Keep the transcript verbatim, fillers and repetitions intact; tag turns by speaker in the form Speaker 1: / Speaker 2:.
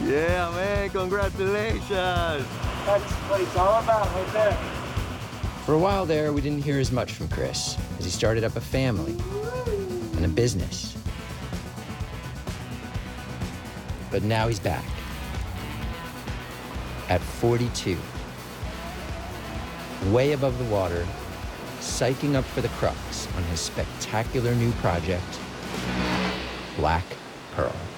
Speaker 1: Yeah, man, congratulations.
Speaker 2: That's what it's all about right there.
Speaker 3: For a while there, we didn't hear as much from Chris as he started up a family and a business. But now he's back at forty-two, way above the water, psyching up for the crux on his spectacular new project, Black Pearl.